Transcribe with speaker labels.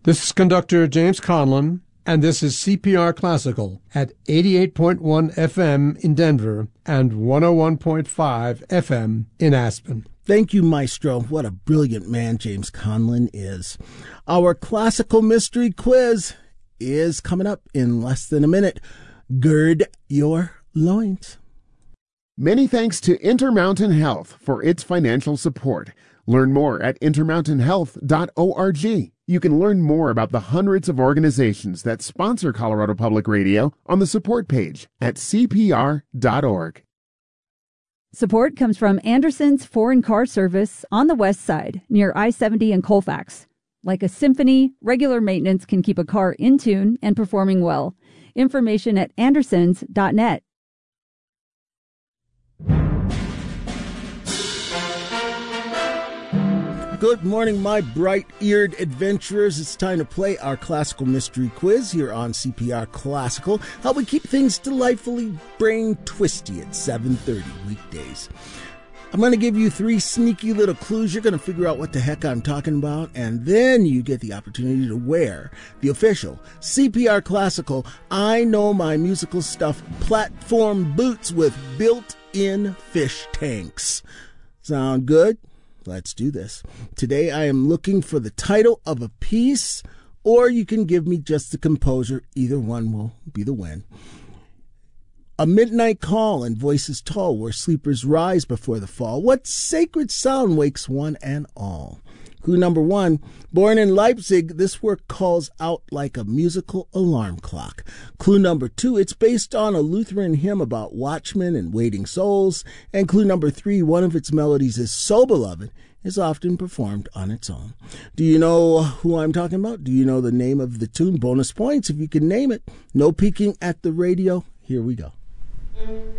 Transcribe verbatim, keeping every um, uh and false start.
Speaker 1: This is conductor James Conlon, and this is C P R Classical at eighty-eight point one F M in Denver and one oh one point five F M in Aspen.
Speaker 2: Thank you, Maestro. What a brilliant man James Conlon is. Our classical mystery quiz is coming up in less than a minute. Gird your loins.
Speaker 3: Many thanks to Intermountain Health for its financial support. Learn more at intermountain health dot org. You can learn more about the hundreds of organizations that sponsor Colorado Public Radio on the support page at c p r dot org.
Speaker 4: Support comes from Anderson's Foreign Car Service on the west side, near I seventy and Colfax. Like a symphony, regular maintenance can keep a car in tune and performing well. Information at andersons dot net.
Speaker 2: Good morning, my bright-eared adventurers. It's time to play our classical mystery quiz here on C P R Classical. How we keep things delightfully brain-twisty at seven thirty weekdays. I'm going to give you three sneaky little clues. You're going to figure out what the heck I'm talking about, and then you get the opportunity to wear the official C P R Classical I Know My Musical Stuff platform boots with built-in fish tanks. Sound good? Let's do this. Today I am looking for the title of a piece, or you can give me just the composer. Either one will be the win. A midnight call and voices tall where sleepers rise before the fall. What sacred sound wakes one and all? Clue number one, born in Leipzig, this work calls out like a musical alarm clock. Clue number two, it's based on a Lutheran hymn about watchmen and waiting souls. And clue number three, one of its melodies is so beloved, is often performed on its own. Do you know who I'm talking about? Do you know the name of the tune? Bonus points if you can name it. No peeking at the radio. Here we go.